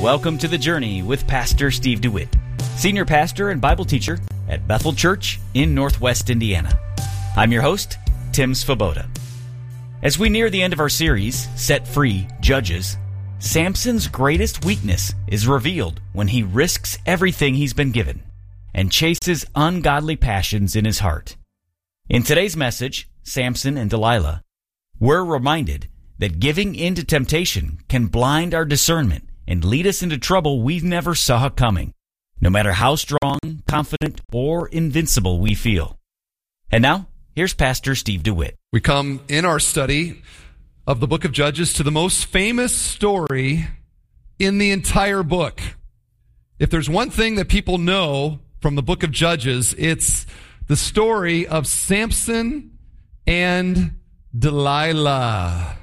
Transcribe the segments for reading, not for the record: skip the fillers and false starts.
Welcome to The Journey with Pastor Steve DeWitt, Senior Pastor and Bible Teacher at Bethel Church in Northwest Indiana. I'm your host, Tim Svoboda. As we near the end of our series, Set Free Judges, Samson's greatest weakness is revealed when he risks everything he's been given and chases ungodly passions in his heart. In today's message, Samson and Delilah, we're reminded that giving in to temptation can blind our discernment and lead us into trouble we never saw coming, no matter how strong, confident, or invincible we feel. And now, here's Pastor Steve DeWitt. We come in our study of the book of Judges to the most famous story in the entire book. If there's one thing that people know from the book of Judges, it's the story of Samson and Delilah.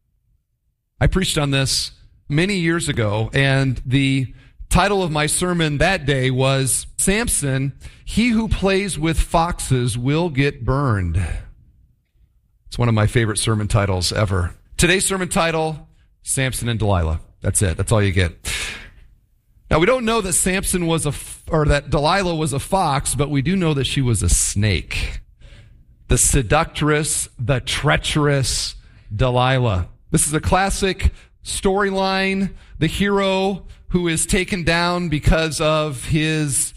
I preached on this many years ago, and the title of my sermon that day was, Samson, he who plays with foxes will get burned. It's one of my favorite sermon titles ever. Today's sermon title, Samson and Delilah. That's it. That's all you get. Now, we don't know that that Delilah was a fox, but we do know that she was a snake. The seductress, the treacherous Delilah. This is a classic storyline. The hero who is taken down because of his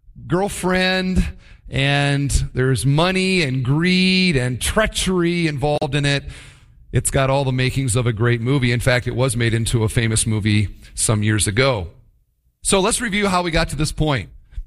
girlfriend, and there's money and greed and treachery involved in it. It's got all the makings of a great movie. In fact, it was made into a famous movie some years ago. So let's review how we got to this point.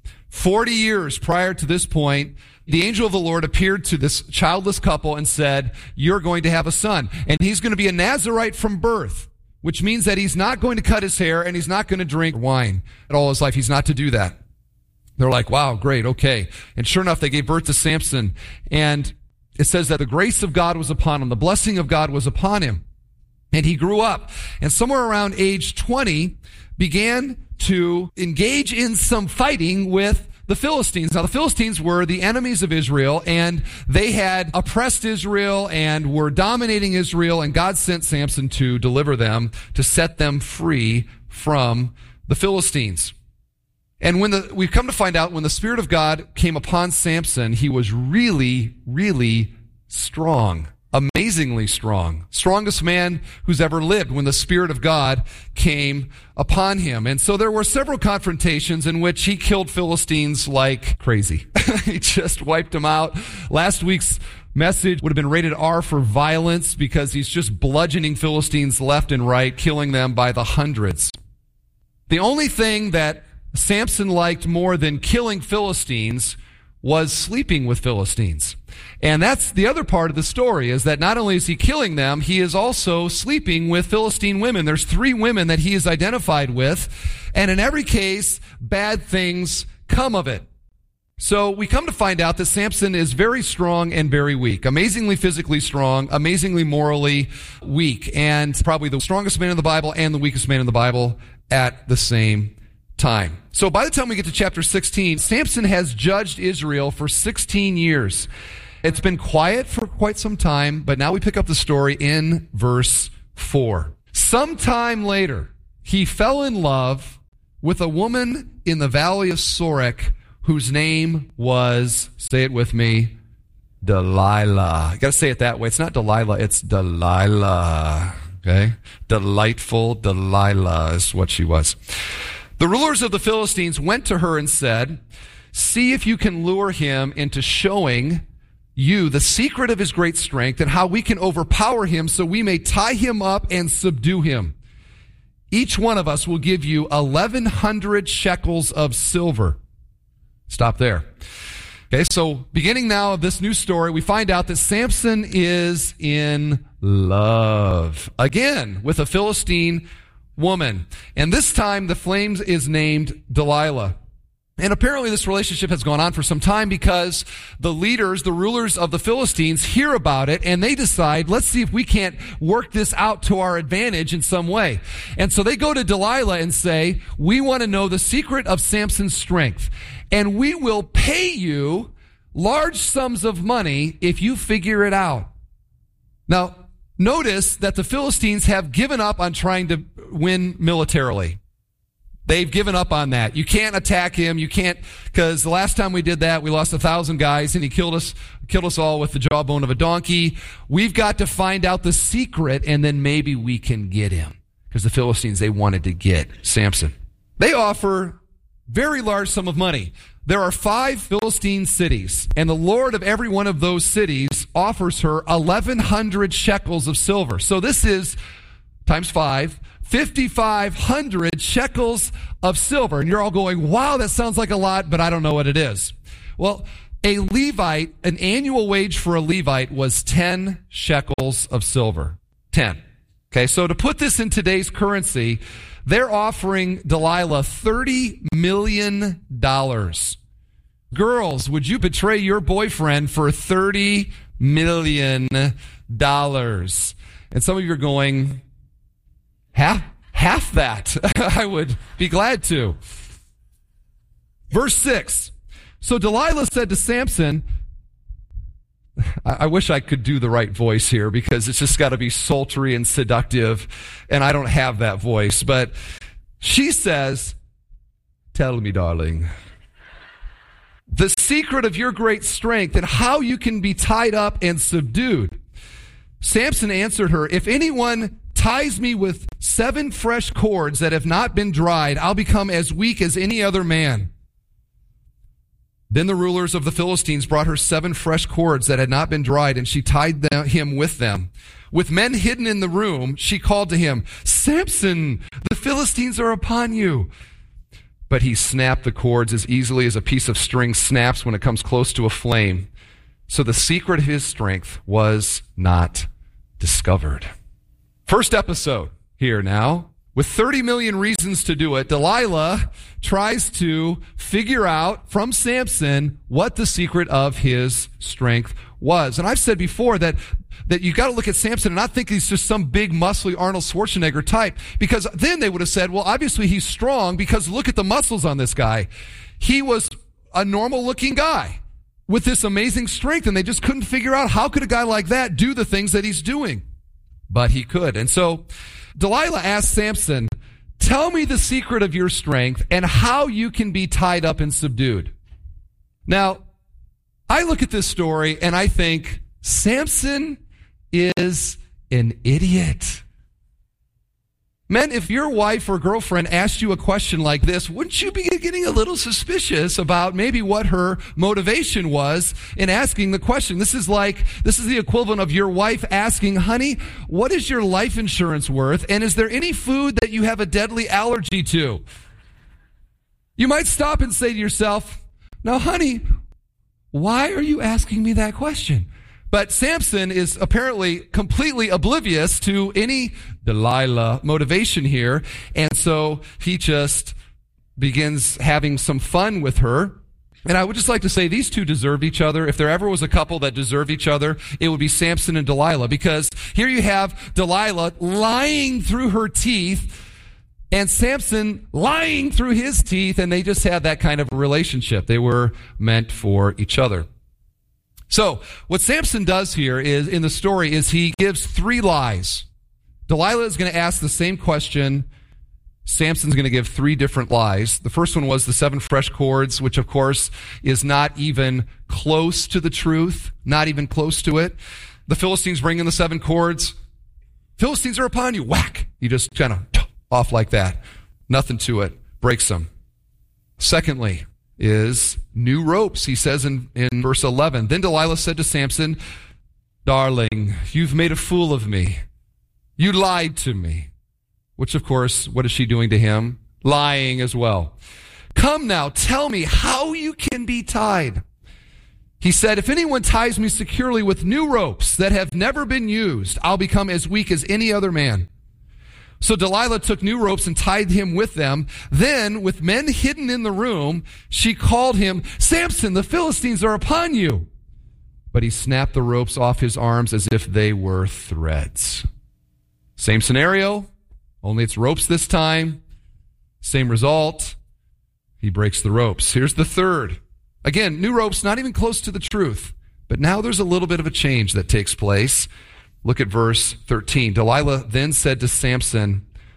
40 years prior to this point, the angel of the Lord appeared to this childless couple and said, you're going to have a son, and he's going to be a Nazirite from birth, which means that he's not going to cut his hair and he's not going to drink wine at all his life. He's not to do that. They're like, wow, great, okay. And sure enough, they gave birth to Samson, and it says that the grace of God was upon him. The blessing of God was upon him. And he grew up, and somewhere around age 20, began to engage in some fighting with the Philistines. Now, the Philistines were the enemies of Israel, and they had oppressed Israel and were dominating Israel, and God sent Samson to deliver them, to set them free from the Philistines. And we've come to find out when the Spirit of God came upon Samson, he was really, really strong. Amazingly strong. Strongest man who's ever lived when the Spirit of God came upon him. And so there were several confrontations in which he killed Philistines like crazy. He just wiped them out. Last week's message would have been rated R for violence because he's just bludgeoning Philistines left and right, killing them by the hundreds. The only thing that Samson liked more than killing Philistines was sleeping with Philistines. And that's the other part of the story, is that not only is he killing them, he is also sleeping with Philistine women. There's 3 women that he is identified with, and in every case, bad things come of it. So we come to find out that Samson is very strong and very weak. Amazingly physically strong, amazingly morally weak, and probably the strongest man in the Bible and the weakest man in the Bible at the same time. So by the time we get to chapter 16, Samson has judged Israel for 16 years. It's been quiet for quite some time, but now we pick up the story in verse 4. Sometime later, he fell in love with a woman in the valley of Sorek whose name was, say it with me, Delilah. You got to say it that way. It's not Delilah, it's Delilah. Okay? Delightful Delilah is what she was. The rulers of the Philistines went to her and said, see if you can lure him into showing you the secret of his great strength and how we can overpower him so we may tie him up and subdue him. Each one of us will give you 1,100 shekels of silver. Stop there. Okay, so beginning now of this new story, we find out that Samson is in love again with a Philistine woman. And this time the flame is named Delilah. And apparently this relationship has gone on for some time because the rulers of the Philistines hear about it and they decide, let's see if we can't work this out to our advantage in some way. And so they go to Delilah and say, we want to know the secret of Samson's strength, and we will pay you large sums of money if you figure it out. Now, notice that the Philistines have given up on trying to win militarily. They've given up on that. You can't attack him. You can't, because the last time we did that, we lost 1,000 guys and he killed us all with the jawbone of a donkey. We've got to find out the secret and then maybe we can get him. Because the Philistines, they wanted to get Samson. They offer very large sum of money. There are 5 Philistine cities, and the lord of every one of those cities offers her 1,100 shekels of silver. So this is, times 5, 5,500 shekels of silver. And you're all going, wow, that sounds like a lot, but I don't know what it is. Well, a Levite, an annual wage for a Levite was 10 shekels of silver. 10. Okay, so to put this in today's currency, they're offering Delilah $30 million. Girls, would you betray your boyfriend for $30 million? And some of you are going, half that. I would be glad to. Verse 6. So Delilah said to Samson, I wish I could do the right voice here because it's just got to be sultry and seductive, and I don't have that voice. But she says, tell me, darling, the secret of your great strength and how you can be tied up and subdued. Samson answered her, if anyone ties me with 7 fresh cords that have not been dried, I'll become as weak as any other man. Then the rulers of the Philistines brought her 7 fresh cords that had not been dried, and she tied him with them. With men hidden in the room, she called to him, Samson, the Philistines are upon you. But he snapped the cords as easily as a piece of string snaps when it comes close to a flame. So the secret of his strength was not discovered. First episode here now. With 30 million reasons to do it, Delilah tries to figure out from Samson what the secret of his strength was. And I've said before that you got to look at Samson and not think he's just some big, muscly Arnold Schwarzenegger type, because then they would have said, well, obviously he's strong because look at the muscles on this guy. He was a normal-looking guy with this amazing strength, and they just couldn't figure out how could a guy like that do the things that he's doing. But he could. And so Delilah asked Samson, tell me the secret of your strength and how you can be tied up and subdued. Now, I look at this story and I think Samson is an idiot. Men, if your wife or girlfriend asked you a question like this, wouldn't you be getting a little suspicious about maybe what her motivation was in asking the question? This is the equivalent of your wife asking, honey, what is your life insurance worth? And is there any food that you have a deadly allergy to? You might stop and say to yourself, now, honey, why are you asking me that question? But Samson is apparently completely oblivious to any Delilah motivation here. And so he just begins having some fun with her. And I would just like to say these two deserved each other. If there ever was a couple that deserved each other, it would be Samson and Delilah. Because here you have Delilah lying through her teeth and Samson lying through his teeth. And they just had that kind of relationship. They were meant for each other. So, what Samson does here is, in the story, is he gives 3 lies. Delilah is going to ask the same question. Samson's going to give 3 different lies. The first one was the 7 fresh cords, which of course is not even close to the truth, not even close to it. The Philistines bring in the 7 cords. Philistines are upon you. Whack! You just kind of off like that. Nothing to it. Breaks them. Secondly, is new ropes. He says in verse 11, then Delilah said to Samson, darling, you've made a fool of me. You lied to me. Which, of course, what is she doing to him? Lying as well. Come now, tell me how you can be tied. He said, if anyone ties me securely with new ropes that have never been used, I'll become as weak as any other man. So Delilah took new ropes and tied him with them. Then, with men hidden in the room, she called him, Samson, the Philistines are upon you. But he snapped the ropes off his arms as if they were threads. Same scenario, only it's ropes this time. Same result. He breaks the ropes. Here's the third. Again, new ropes, not even close to the truth. But now there's a little bit of a change that takes place. Look at verse 13. Delilah then said to Samson,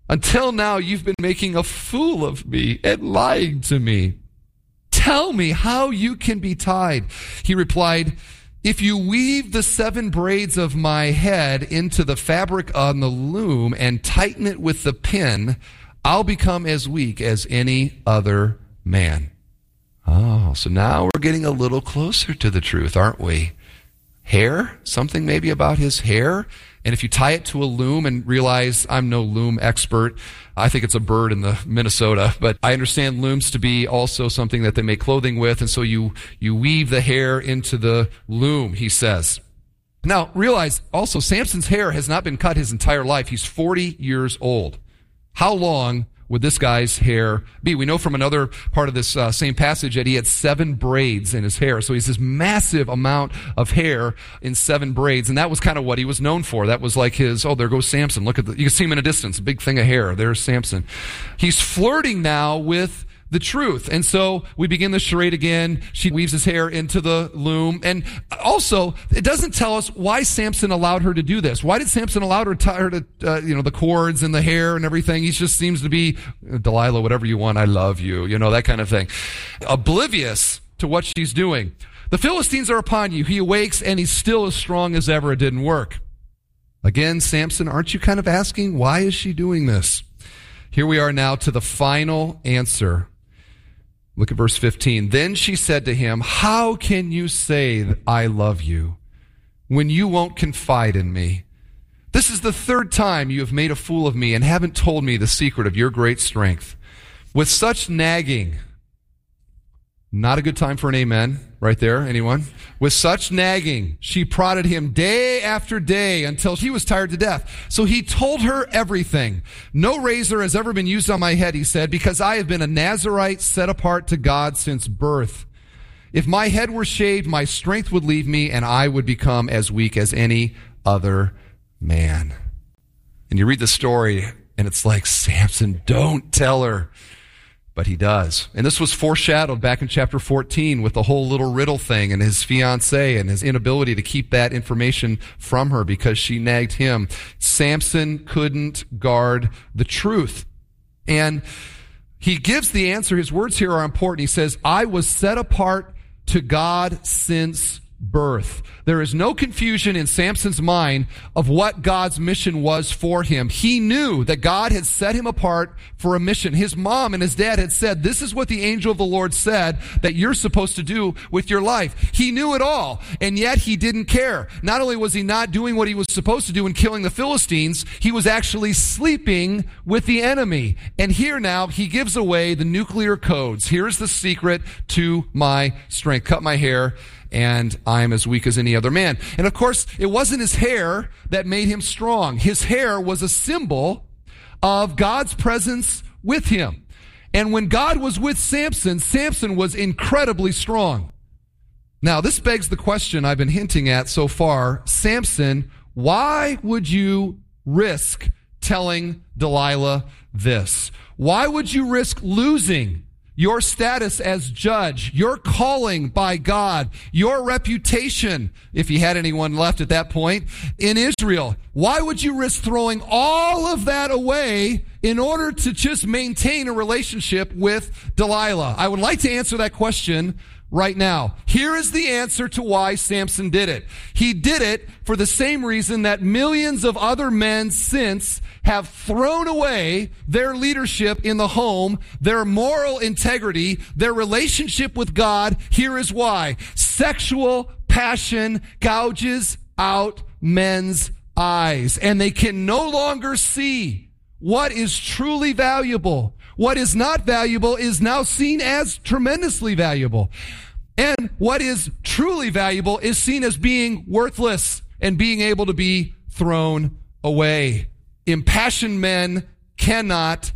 Until now, you've been making a fool of me and lying to me. Tell me how you can be tied." He replied, "If you weave the 7 braids of my head into the fabric on the loom and tighten it with the pin, I'll become as weak as any other man." Oh, so now we're getting a little closer to the truth, aren't we? Hair? Something maybe about his hair? And if you tie it to a loom and realize I'm no loom expert, I think it's a bird in the Minnesota, but I understand looms to be also something that they make clothing with, and so you weave the hair into the loom, he says. Now, realize also Samson's hair has not been cut his entire life. He's 40 years old. How long would this guy's hair be? We know from another part of this same passage that he had 7 braids in his hair. So he's this massive amount of hair in 7 braids. And that was kind of what he was known for. That was like his, oh, there goes Samson. Look at you can see him in a distance, a big thing of hair. There's Samson. He's flirting now with the truth. And so we begin the charade again. She weaves his hair into the loom. And also, it doesn't tell us why Samson allowed her to do this. Why did Samson allow her to tie her to, the cords and the hair and everything? He just seems to be, Delilah, whatever you want, I love you, that kind of thing. Oblivious to what she's doing. The Philistines are upon you. He awakes and he's still as strong as ever. It didn't work. Again, Samson, aren't you kind of asking, why is she doing this? Here we are now to the final answer. Look at verse 15. Then she said to him, "How can you say that I love you when you won't confide in me? This is the 3rd time you have made a fool of me and haven't told me the secret of your great strength." With such nagging, not a good time for an amen right there, anyone? With such nagging, she prodded him day after day until he was tired to death. So he told her everything. "No razor has ever been used on my head," he said, "because I have been a Nazirite set apart to God since birth. If my head were shaved, my strength would leave me and I would become as weak as any other man." And you read the story and it's like, Samson, don't tell her. But he does. And this was foreshadowed back in chapter 14 with the whole little riddle thing and his fiancée and his inability to keep that information from her because she nagged him. Samson couldn't guard the truth. And he gives the answer. His words here are important. He says, "I was set apart to God since birth." There is no confusion in Samson's mind of what God's mission was for him. He knew that God had set him apart for a mission. His mom and his dad had said, "This is what the angel of the Lord said that you're supposed to do with your life." He knew it all, and yet he didn't care. Not only was he not doing what he was supposed to do in killing the Philistines, he was actually sleeping with the enemy. And here now, he gives away the nuclear codes. Here's the secret to my strength. Cut my hair, and I am as weak as any other man. And of course, it wasn't his hair that made him strong. His hair was a symbol of God's presence with him. And when God was with Samson, Samson was incredibly strong. Now, this begs the question I've been hinting at so far. Samson, why would you risk telling Delilah this? Why would you risk losing your status as judge, your calling by God, your reputation, if he had anyone left at that point, in Israel? Why would you risk throwing all of that away in order to just maintain a relationship with Delilah? I would like to answer that question right now. Here is the answer to why Samson did it. He did it for the same reason that millions of other men since have thrown away their leadership in the home, their moral integrity, their relationship with God. Here is why. Sexual passion gouges out men's eyes, and they can no longer see what is truly valuable. What is not valuable is now seen as tremendously valuable. And what is truly valuable is seen as being worthless and being able to be thrown away. Impassioned men cannot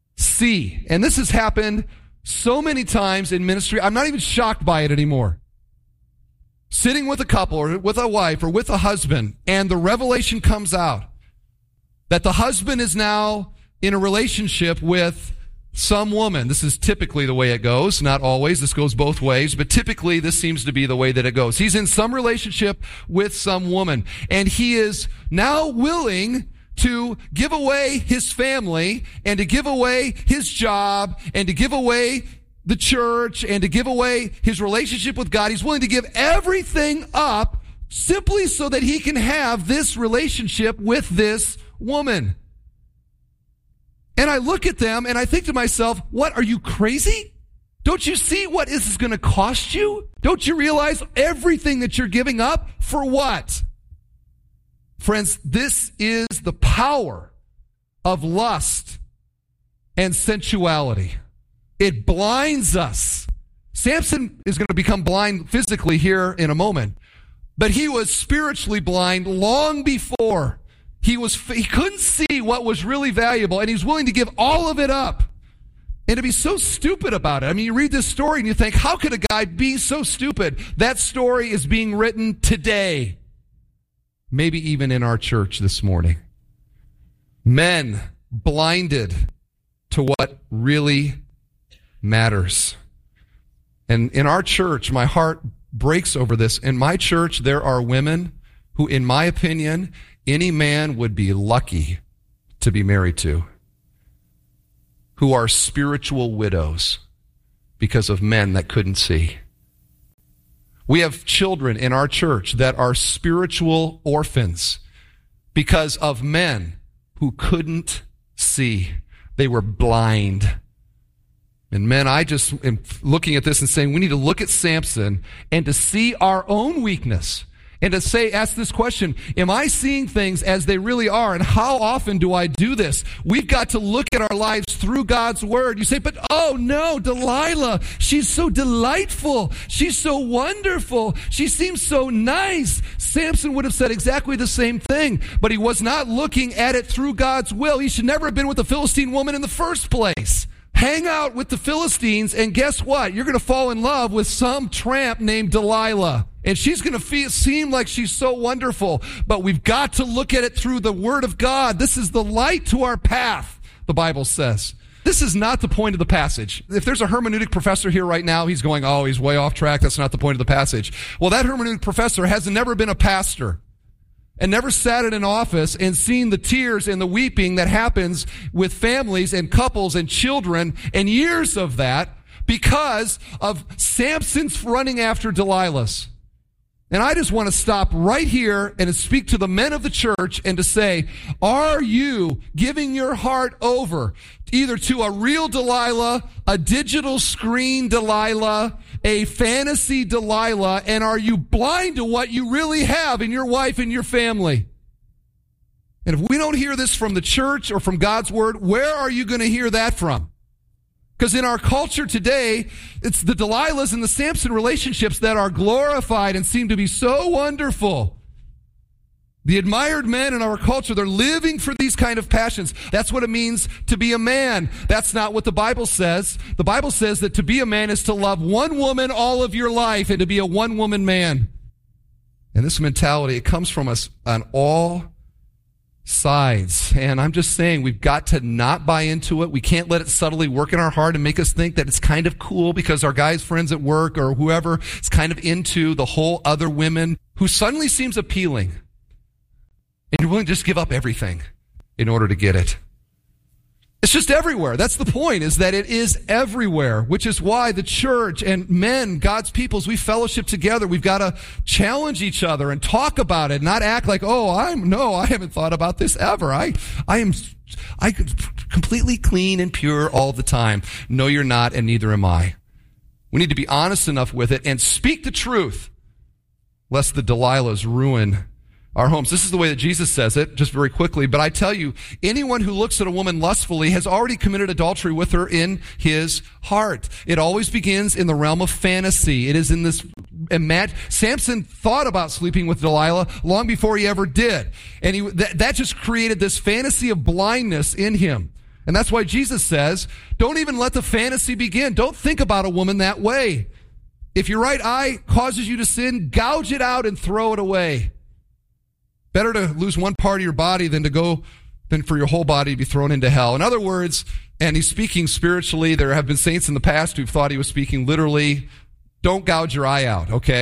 see. And this has happened so many times in ministry, I'm not even shocked by it anymore. Sitting with a couple or with a wife or with a husband, and the revelation comes out that the husband is now in a relationship with some woman. This is typically the way it goes. Not always. This goes both ways. But typically, this seems to be the way that it goes. He's in some relationship with some woman. And he is now willing to give away his family and to give away his job and to give away the church and to give away his relationship with God. He's willing to give everything up simply so that he can have this relationship with this woman. And I look at them and I think to myself, what, are you crazy? Don't you see what this is going to cost you? Don't you realize everything that you're giving up for what? Friends, this is the power of lust and sensuality. It blinds us. Samson is going to become blind physically here in a moment, but he was spiritually blind long before. He couldn't see what was really valuable, and he's willing to give all of it up. And to be so stupid about it. I mean, you read this story and you think, how could a guy be so stupid? That story is being written today. Maybe even in our church this morning. Men blinded to what really matters. And in our church, my heart breaks over this. In my church, there are women who, in my opinion, any man would be lucky to be married to, who are spiritual widows because of men that couldn't see. We have children in our church that are spiritual orphans because of men who couldn't see. They were blind. And men, I just am looking at this and saying we need to look at Samson and to see our own weakness and to ask this question, am I seeing things as they really are? And how often do I do this? We've got to look at our lives through God's word. You say, but oh no, Delilah, she's so delightful. She's so wonderful. She seems so nice. Samson would have said exactly the same thing, but he was not looking at it through God's will. He should never have been with a Philistine woman in the first place. Hang out with the Philistines, and guess what? You're going to fall in love with some tramp named Delilah. And she's going to seem like she's so wonderful. But we've got to look at it through the Word of God. This is the light to our path, the Bible says. This is not the point of the passage. If there's a hermeneutic professor here right now, he's going, oh, he's way off track. That's not the point of the passage. Well, that hermeneutic professor has never been a pastor and never sat in an office and seen the tears and the weeping that happens with families and couples and children and years of that because of Samson's running after Delilah's. And I just want to stop right here and to speak to the men of the church and to say, are you giving your heart over either to a real Delilah, a digital screen Delilah, a fantasy Delilah, and are you blind to what you really have in your wife and your family? And if we don't hear this from the church or from God's word, where are you going to hear that from? Because in our culture today, it's the Delilahs and the Samson relationships that are glorified and seem to be so wonderful. The admired men in our culture, they're living for these kind of passions. That's what it means to be a man. That's not what the Bible says. The Bible says that to be a man is to love one woman all of your life and to be a one-woman man. And this mentality, it comes from us on all sides. And I'm just saying we've got to not buy into it. We can't let it subtly work in our heart and make us think that it's kind of cool because our guys' friends at work or whoever is kind of into the whole other women who suddenly seems appealing. And you're willing to just give up everything in order to get it. It's just everywhere. That's the point, is that it is everywhere, which is why the church and men, God's people, as we fellowship together, we've got to challenge each other and talk about it, not act like, I haven't thought about this ever. I am completely clean and pure all the time. No, you're not, and neither am I. We need to be honest enough with it and speak the truth, lest the Delilahs ruin our homes. This is the way that Jesus says it, just very quickly. But I tell you, anyone who looks at a woman lustfully has already committed adultery with her in his heart. It always begins in the realm of fantasy. It is in this Samson thought about sleeping with Delilah long before he ever did. And that just created this fantasy of blindness in him. And that's why Jesus says, don't even let the fantasy begin. Don't think about a woman that way. If your right eye causes you to sin, gouge it out and throw it away. Better to lose one part of your body than for your whole body to be thrown into hell. In other words, and he's speaking spiritually. There have been saints in the past who've thought he was speaking literally. Don't gouge your eye out, okay?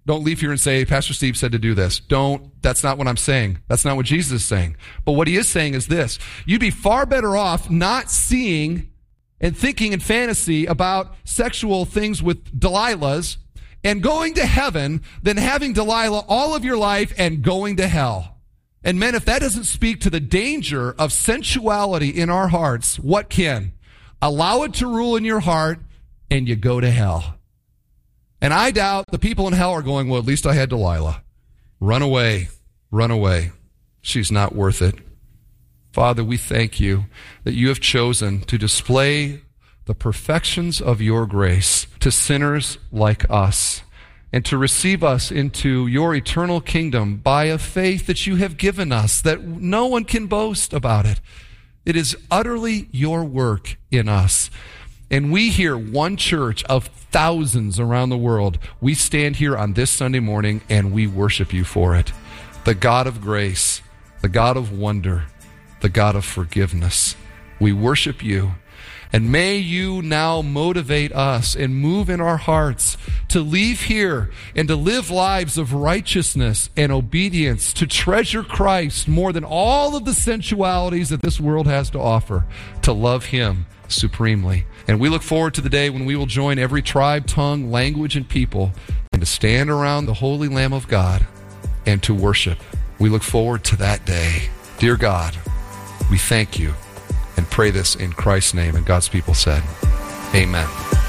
Don't leave here and say, Pastor Steve said to do this. Don't. That's not what I'm saying. That's not what Jesus is saying. But what he is saying is this. You'd be far better off not seeing and thinking in fantasy about sexual things with Delilahs and going to heaven than having Delilah all of your life and going to hell. And men, if that doesn't speak to the danger of sensuality in our hearts, what can? Allow it to rule in your heart and you go to hell. And I doubt the people in hell are going, well, at least I had Delilah. Run away. Run away. She's not worth it. Father, we thank you that you have chosen to display the perfections of your grace to sinners like us and to receive us into your eternal kingdom by a faith that you have given us, that no one can boast about it. It is utterly your work in us. And we here, one church of thousands around the world, we stand here on this Sunday morning and we worship you for it. The God of grace, the God of wonder, the God of forgiveness. We worship you. And may you now motivate us and move in our hearts to leave here and to live lives of righteousness and obedience, to treasure Christ more than all of the sensualities that this world has to offer, to love him supremely. And we look forward to the day when we will join every tribe, tongue, language, and people and to stand around the holy Lamb of God and to worship. We look forward to that day. Dear God, we thank you and pray this in Christ's name. And God's people said, amen.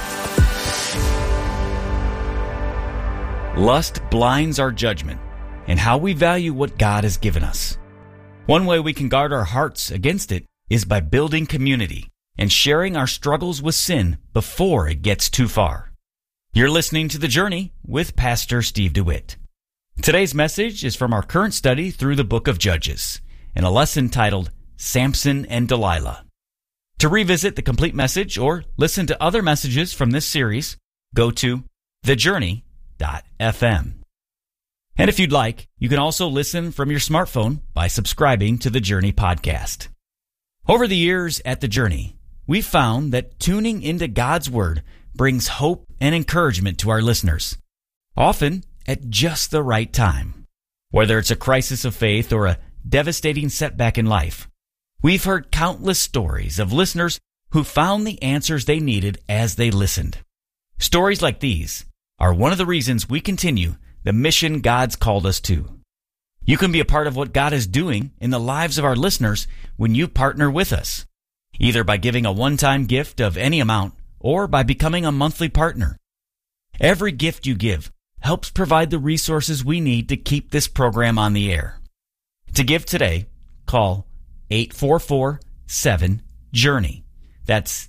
Lust blinds our judgment and how we value what God has given us. One way we can guard our hearts against it is by building community and sharing our struggles with sin before it gets too far. You're listening to The Journey with Pastor Steve DeWitt. Today's message is from our current study through the book of Judges, in a lesson titled Samson and Delilah. To revisit the complete message or listen to other messages from this series, go to thejourney.fm. And if you'd like, you can also listen from your smartphone by subscribing to the Journey podcast. Over the years at The Journey, we've found that tuning into God's Word brings hope and encouragement to our listeners, often at just the right time. Whether it's a crisis of faith or a devastating setback in life, we've heard countless stories of listeners who found the answers they needed as they listened. Stories like these are one of the reasons we continue the mission God's called us to. You can be a part of what God is doing in the lives of our listeners when you partner with us, either by giving a one-time gift of any amount or by becoming a monthly partner. Every gift you give helps provide the resources we need to keep this program on the air. To give today, call 844-7-JOURNEY. That's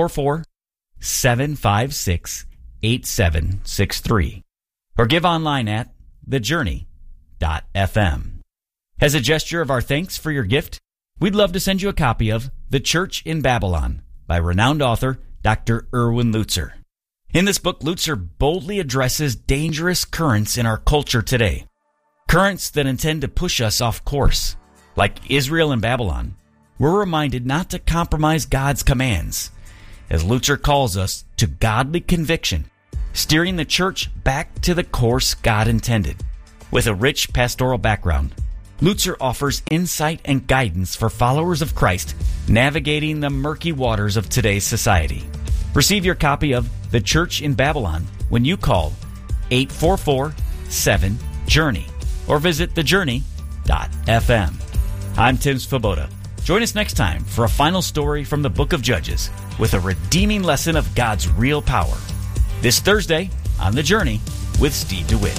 844-756-8763. Or give online at thejourney.fm. As a gesture of our thanks for your gift, we'd love to send you a copy of The Church in Babylon by renowned author Dr. Erwin Lutzer. In this book, Lutzer boldly addresses dangerous currents in our culture today. Currents that intend to push us off course. Like Israel and Babylon, we're reminded not to compromise God's commands, as Lutzer calls us to godly conviction, steering the church back to the course God intended. With a rich pastoral background, Lutzer offers insight and guidance for followers of Christ navigating the murky waters of today's society. Receive your copy of The Church in Babylon when you call 844-7-JOURNEY or visit thejourney.fm. I'm Tim Svoboda. Join us next time for a final story from the book of Judges with a redeeming lesson of God's real power. This Thursday on The Journey with Steve DeWitt.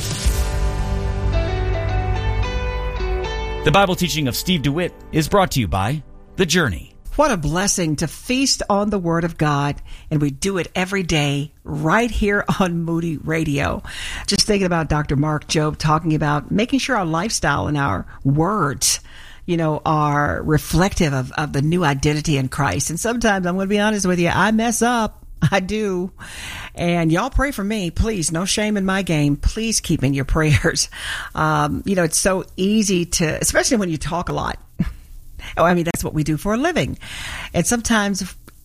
The Bible teaching of Steve DeWitt is brought to you by The Journey. What a blessing to feast on the Word of God, and we do it every day right here on Moody Radio. Just thinking about Dr. Mark Jobe talking about making sure our lifestyle and our words, are reflective of the new identity in Christ. And sometimes, I'm going to be honest with you, I mess up. I do. And y'all pray for me, please. No shame in my game. Please keep in your prayers. It's so easy to, especially when you talk a lot. That's what we do for a living. And sometimes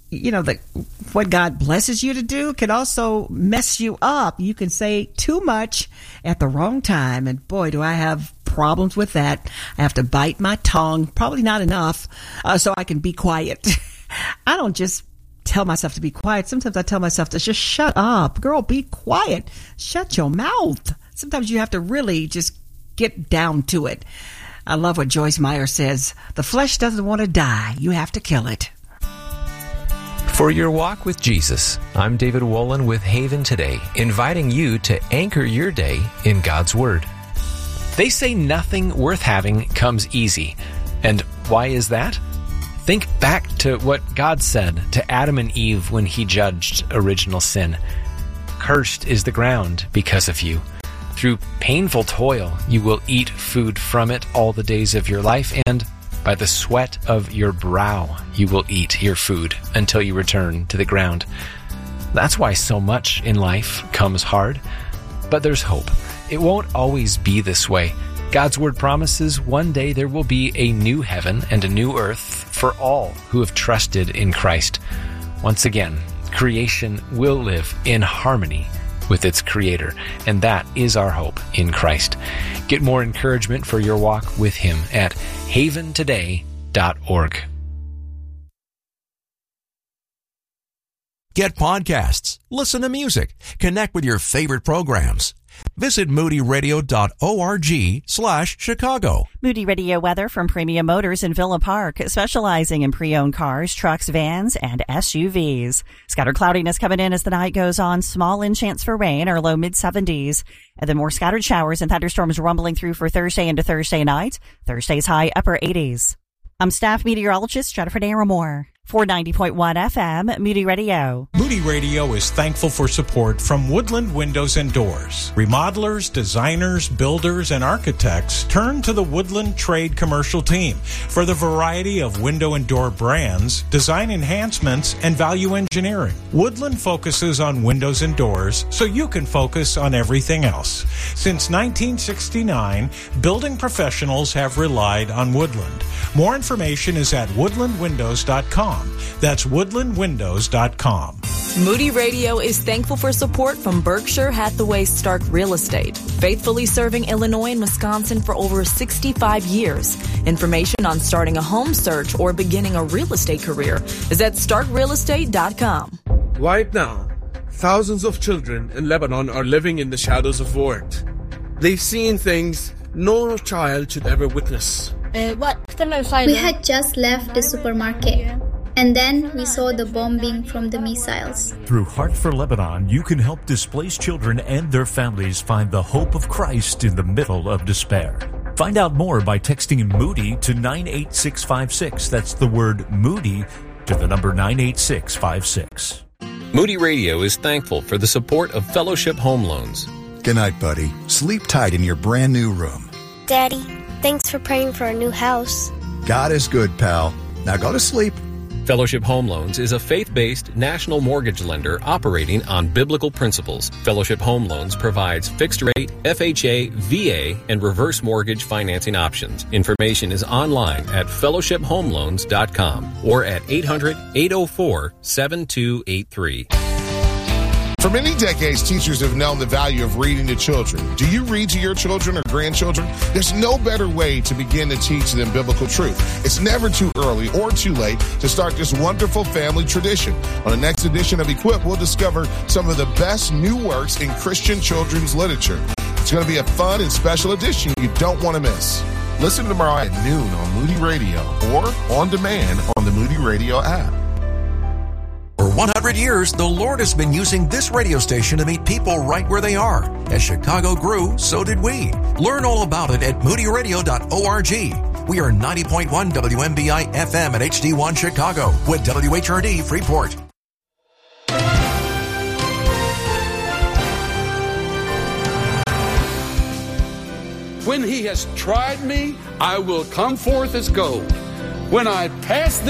what God blesses you to do can also mess you up. You can say too much at the wrong time. And boy, do I have problems with that. I have to bite my tongue, probably not enough, so I can be quiet. I don't just tell myself to be quiet. Sometimes I tell myself to just shut up. Girl, be quiet. Shut your mouth. Sometimes you have to really just get down to it. I love what Joyce Meyer says. The flesh doesn't want to die. You have to kill it. For your walk with Jesus, I'm David Wolin with Haven Today, inviting you to anchor your day in God's Word. They say nothing worth having comes easy. And why is that? Think back to what God said to Adam and Eve when He judged original sin. Cursed is the ground because of you. Through painful toil, you will eat food from it all the days of your life, and by the sweat of your brow, you will eat your food until you return to the ground. That's why so much in life comes hard. But there's hope. It won't always be this way. God's Word promises one day there will be a new heaven and a new earth for all who have trusted in Christ. Once again, creation will live in harmony with its Creator, and that is our hope in Christ. Get more encouragement for your walk with Him at haventoday.org. Get podcasts, listen to music, connect with your favorite programs. Visit moodyradio.org/Chicago. Moody Radio weather from Premium Motors in Villa Park, specializing in pre-owned cars, trucks, vans, and SUVs. Scattered cloudiness coming in as the night goes on. Small in chance for rain or low mid-70s. And then more scattered showers and thunderstorms rumbling through for Thursday into Thursday night. Thursday's high upper 80s. I'm staff meteorologist Jennifer Naramore. 490.1 FM, Moody Radio. Moody Radio is thankful for support from Woodland Windows and Doors. Remodelers, designers, builders, and architects turn to the Woodland Trade Commercial Team for the variety of window and door brands, design enhancements, and value engineering. Woodland focuses on windows and doors so you can focus on everything else. Since 1969, building professionals have relied on Woodland. More information is at woodlandwindows.com. That's woodlandwindows.com. Moody Radio is thankful for support from Berkshire Hathaway Stark Real Estate, faithfully serving Illinois and Wisconsin for over 65 years. Information on starting a home search or beginning a real estate career is at starkrealestate.com. Right now, thousands of children in Lebanon are living in the shadows of war. They've seen things no child should ever witness. We had just left the supermarket, and then we saw the bombing from the missiles. Through Heart for Lebanon, you can help displaced children and their families find the hope of Christ in the middle of despair. Find out more by texting Moody to 98656. That's the word Moody to the number 98656. Moody Radio is thankful for the support of Fellowship Home Loans. Good night, buddy. Sleep tight in your brand new room. Daddy, thanks for praying for our new house. God is good, pal. Now go to sleep. Fellowship Home Loans is a faith-based national mortgage lender operating on biblical principles. Fellowship Home Loans provides fixed-rate, FHA, VA, and reverse mortgage financing options. Information is online at fellowshiphomeloans.com or at 800-804-7283. For many decades, teachers have known the value of reading to children. Do you read to your children or grandchildren? There's no better way to begin to teach them biblical truth. It's never too early or too late to start this wonderful family tradition. On the next edition of Equip, we'll discover some of the best new works in Christian children's literature. It's going to be a fun and special edition you don't want to miss. Listen tomorrow at noon on Moody Radio or on demand on the Moody Radio app. For 100 years, the Lord has been using this radio station to meet people right where they are. As Chicago grew, so did we. Learn all about it at moodyradio.org. We are 90.1 WMBI FM at HD1 Chicago with WHRD Freeport. When he has tried me, I will come forth as gold. When I pass